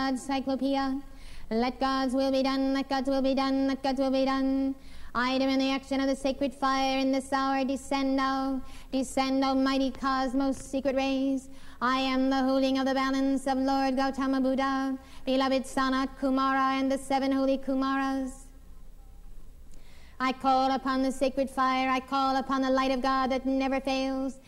God's cyclopeia. Let God's will be done, let God's will be done, let God's will be done. Item in the action of the sacred fire in this hour, descend, mighty cosmos, secret rays. I am the holding of the balance of Lord Gautama Buddha, beloved Sanat Kumara and the 7 holy Kumaras. I call upon the sacred fire, I call upon the light of God that never fails,